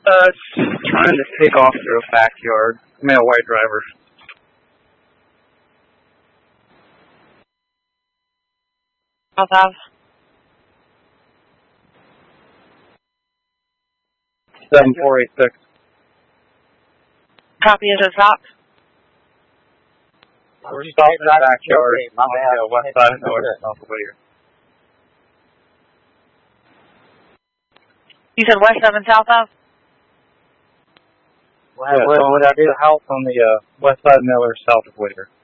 Trying to take off through a backyard. Male white driver. South Ave. 7486. Copy, is it stopped? We're stopped in the backyard. West side of north, south of Whittier. You said West 7 South Ave? What would I do? The house on the west side of Miller, south of Whittier.